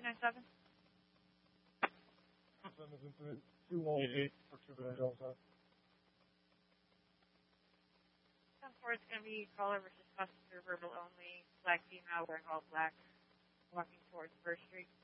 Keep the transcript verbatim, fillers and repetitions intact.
nine seven. two one eight for Cuban Delta. ten four is going to be caller versus passenger, verbal only, black female wearing all black, walking towards First Street.